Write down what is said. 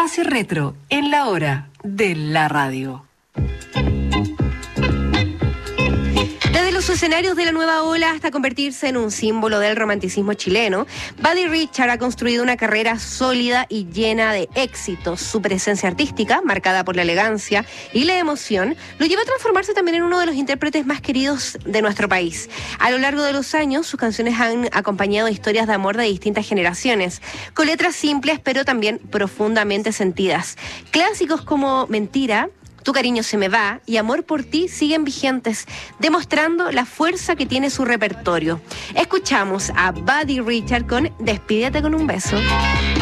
Espacio Retro en la hora de la radio. Desde los escenarios de la nueva ola hasta convertirse en un símbolo del romanticismo chileno, Buddy Richard ha construido una carrera sólida y llena de éxitos. Su presencia artística, marcada por la elegancia y la emoción, lo lleva a transformarse también en uno de los intérpretes más queridos de nuestro país. A lo largo de los años, sus canciones han acompañado historias de amor de distintas generaciones, con letras simples pero también profundamente sentidas. Clásicos como Mentira, Tu cariño se me va y Amor por ti siguen vigentes, demostrando la fuerza que tiene su repertorio. Escuchamos a Buddy Richard con Despídete con un beso.